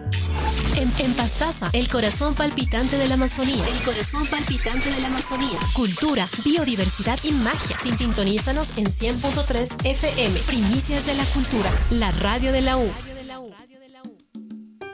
En Pastaza, el corazón palpitante de la Amazonía. El corazón palpitante de la Amazonía. Cultura, biodiversidad y magia. Sintonízanos en 100.3 FM. Primicias de la cultura. La radio de la U.